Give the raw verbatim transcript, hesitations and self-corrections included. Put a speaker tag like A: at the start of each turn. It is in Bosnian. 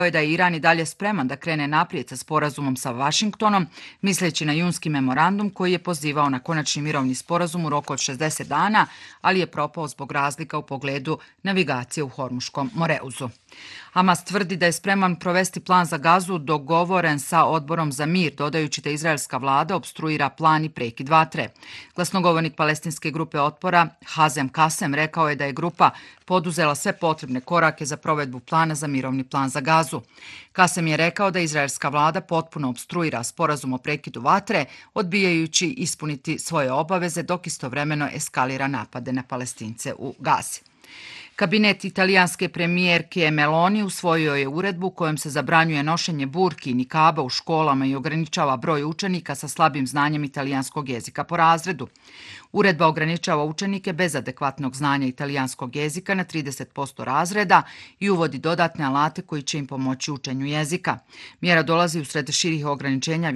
A: je da je Iran i dalje spreman da krene naprijed sa sporazumom sa Vašingtonom, misleći na junski memorandum koji je pozivao na konačni mirovni sporazum u roku od šezdeset dana, ali je propao zbog razlika u pogledu navigacije u Hormuškom moreuzu. Hamas tvrdi da je spreman provesti plan za Gazu dogovoren sa Odborom za mir, dodajući da izraelska vlada opstruira plan i prekid vatre. Glasnogovornik palestinske grupe otpora Hazem Kasem rekao je da je grupa poduzela sve potrebne korake za provedbu plana za mirovni plan za Gazu. Kasem je rekao da izraelska vlada potpuno opstruira sporazum o prekidu vatre, odbijajući ispuniti svoje obaveze dok istovremeno eskalira napade na Palestince u Gazi. Kabinet italijanske premijerke Meloni usvojio je uredbu kojom se zabranjuje nošenje burki i nikaba u školama i ograničava broj učenika sa slabim znanjem italijanskog jezika po razredu. Uredba ograničava učenike bez adekvatnog znanja italijanskog jezika na trideset posto razreda i uvodi dodatne alate koji će im pomoći u učenju jezika. Mjera dolazi usred širih ograničenja